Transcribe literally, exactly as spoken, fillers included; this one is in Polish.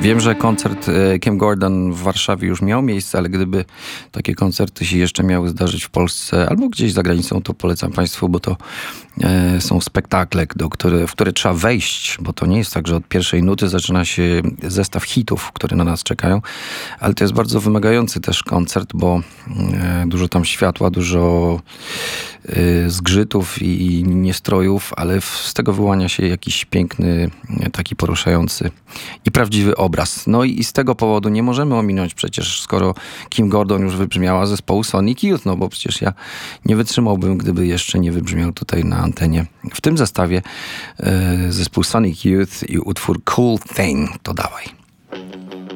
Wiem, że koncert Kim Gordon w Warszawie już miał miejsce, ale gdyby takie koncerty się jeszcze miały zdarzyć w Polsce albo gdzieś za granicą, to polecam Państwu, bo to e, są spektakle, do które, w które trzeba wejść, bo to nie jest tak, że od pierwszej nuty zaczyna się zestaw hitów, które na nas czekają, ale to jest bardzo wymagający też koncert, bo e, dużo tam światła, dużo e, zgrzytów i, i niestrojów, ale w, z tego wyłania się jakiś piękny, taki poruszający i prawdziwy obraz. No i, i z tego powodu nie możemy ominąć przecież, skoro Kim Gordon już wybrzmiała, zespołu Sonic Youth, no bo przecież ja nie wytrzymałbym, gdyby jeszcze nie wybrzmiał tutaj na antenie. W tym zestawie e, zespół Sonic Youth i utwór Cool Thing. To dawaj.